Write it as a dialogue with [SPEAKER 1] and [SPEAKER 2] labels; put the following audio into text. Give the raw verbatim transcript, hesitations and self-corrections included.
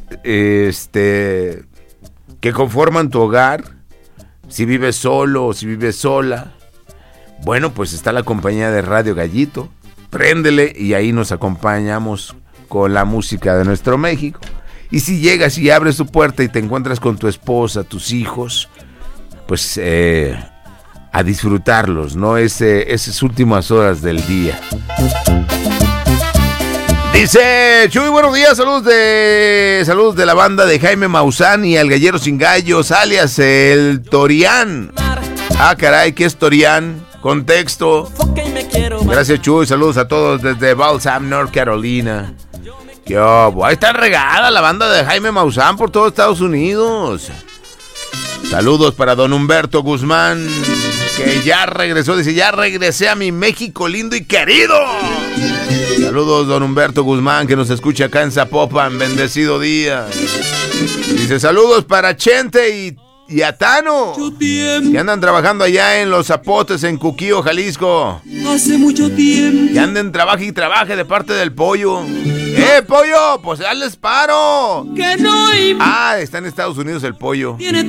[SPEAKER 1] este, que conforman tu hogar, si vives solo o si vives sola, bueno, pues está la compañía de Radio Gallito. Préndele y ahí nos acompañamos con la música de nuestro México. Y si llegas y abres tu puerta y te encuentras con tu esposa, tus hijos, pues eh, a disfrutarlos, ¿no? Ese, esas últimas horas del día. Dice Chuy, buenos días, saludos de saludos de la banda de Jaime Maussan y al Gallero Sin Gallos, alias el Torián. Ah, caray, ¿qué es Torián? Contexto. Gracias, Chuy, saludos a todos desde Balsam, North Carolina. ¿Qué obo? Ahí está regada la banda de Jaime Maussan por todo Estados Unidos. Saludos para don Humberto Guzmán, que ya regresó, dice, ya regresé a mi México lindo y querido. Saludos, don Humberto Guzmán, que nos escucha acá en Zapopan, bendecido día. Dice, saludos para Chente y, y Atano, que andan trabajando allá en Los Zapotes, en Cuquío, Jalisco.
[SPEAKER 2] Hace mucho tiempo.
[SPEAKER 1] Que anden, trabaje y trabaje de parte del Pollo. ¡Eh, Pollo! Pues dales paro.
[SPEAKER 2] Que no hay...
[SPEAKER 1] Ah, está en Estados Unidos el Pollo.
[SPEAKER 2] Tiene